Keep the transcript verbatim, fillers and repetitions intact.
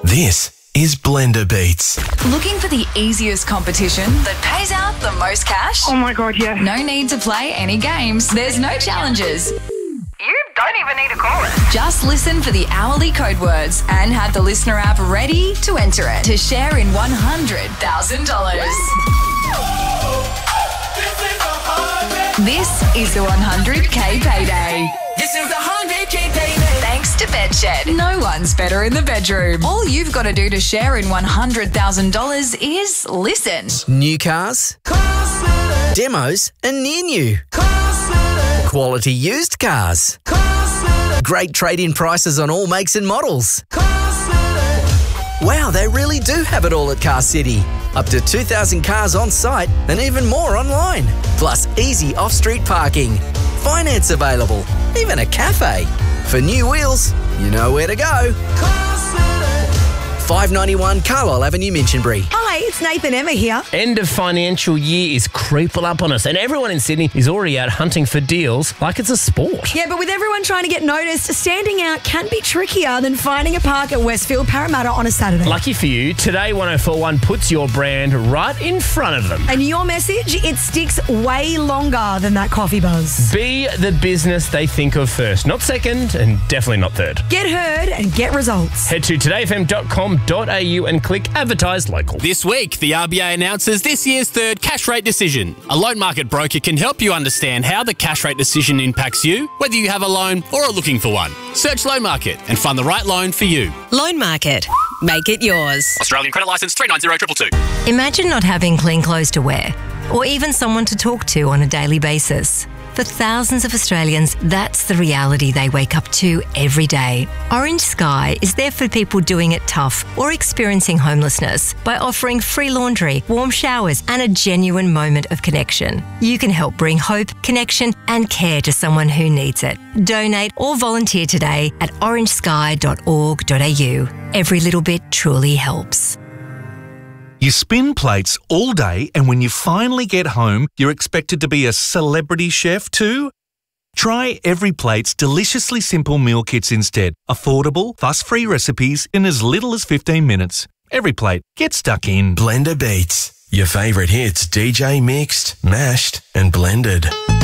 This is Blender Beats. Looking for the easiest competition that pays out the most cash? Oh my God, yeah. No need to play any games. There's no challenges. You don't even need to call it. Just listen for the hourly code words and have the Listener app ready to enter it to share in one hundred thousand dollars. This is the one hundred K payday. This is the one hundred K payday. Thanks to Bedshed. No one's better in the bedroom. All you've got to do to share in one hundred thousand dollars is listen. New cars, demos and near new, quality used cars, great trade-in prices on all makes and models. Wow, they really do have it all at Car City. Up to two thousand cars on site and even more online. Plus easy off-street parking, finance available, even a cafe. For new wheels, you know where to go. five ninety-one Carlisle Avenue, Minchinbury. Hi, it's Nathan Emma here. End of financial year is creeping up on us, and everyone in Sydney is already out hunting for deals like it's a sport. Yeah, but with everyone trying to get noticed, standing out can be trickier than finding a park at Westfield Parramatta on a Saturday. Lucky for you, today one oh four point one puts your brand right in front of them. And your message, it sticks way longer than that coffee buzz. Be the business they think of first, not second, and definitely not third. Get heard and get results. Head to today f m dot com dot a u and click Advertise Local. This week, the R B A announces this year's third cash rate decision. A loan market broker can help you understand how the cash rate decision impacts you, whether you have a loan or are looking for one. Search Loan Market and find the right loan for you. Loan Market. Make it yours. Australian Credit Licence three nine zero two two. Imagine not having clean clothes to wear, or even someone to talk to on a daily basis. For thousands of Australians, that's the reality they wake up to every day. Orange Sky is there for people doing it tough or experiencing homelessness by offering free laundry, warm showers, and a genuine moment of connection. You can help bring hope, connection, and care to someone who needs it. Donate or volunteer today at orange sky dot org dot a u. Every little bit truly helps. You spin plates all day, and when you finally get home, you're expected to be a celebrity chef too? Try Every Plate's deliciously simple meal kits instead. Affordable, fuss-free recipes in as little as fifteen minutes. Every Plate, get stuck in. Blender Beats. Your favourite hits D J mixed, mashed and blended.